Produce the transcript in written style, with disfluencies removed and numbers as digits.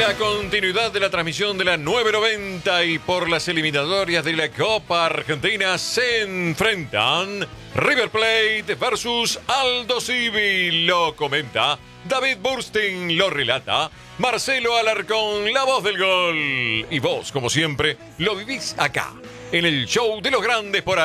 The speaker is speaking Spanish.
la continuidad de la transmisión de la 990 y por las eliminatorias de la Copa Argentina se enfrentan River Plate versus Aldo Civi. Lo comenta David Burstein, lo relata Marcelo Alarcón, la voz del gol. Y vos, como siempre, lo vivís acá, en el show de los grandes por ahí.